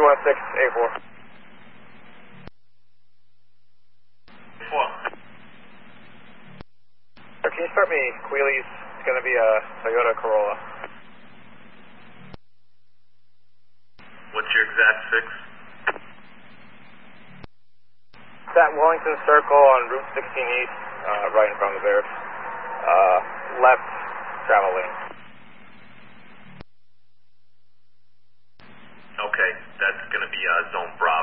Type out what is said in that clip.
216, A4. 4. Can you start me Queelies? It's going to be a Toyota Corolla. What's your exact fix? It's at Wellington Circle on Route 16 East, right in front of the Bears. Left travel lane. Okay, that's going to be Zone Bravo.